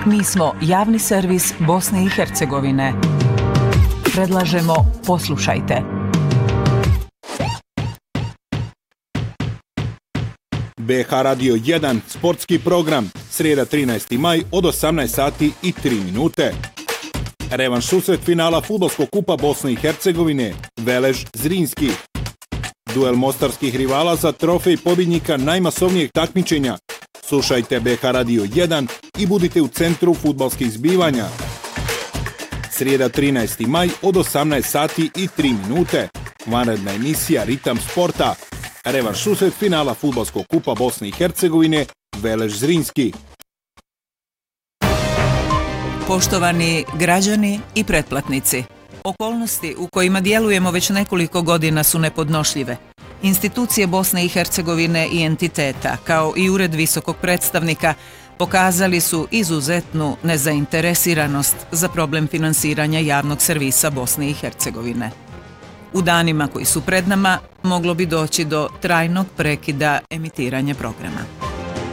Mi smo javni servis Bosne i Hercegovine. Predlažemo poslušajte. BH Radio 1, sportski program, srijeda 13. maj od 18 sati i 3 minute. Revanš susret finala Fudbalskog kupa Bosne i Hercegovine, Velež Zrinski. Duel mostarskih rivala za trofej pobjednika najmasovnijeg takmičenja. Slušajte BH Radio 1 i budite u centru fudbalskih zbivanja. Srijeda 13. maj od 18 sati i 3 minute. Vanredna emisija Ritam sporta. Revanš susret finala Fudbalskog kupa Bosne i Hercegovine, Velež Zrinski. Poštovani građani i pretplatnici, okolnosti u kojima djelujemo već nekoliko godina su nepodnošljive. Institucije Bosne i Hercegovine i entiteta, kao i Ured visokog predstavnika, pokazali su izuzetnu nezainteresiranost za problem finansiranja javnog servisa Bosne i Hercegovine. U danima koji su pred nama moglo bi doći do trajnog prekida emitiranja programa.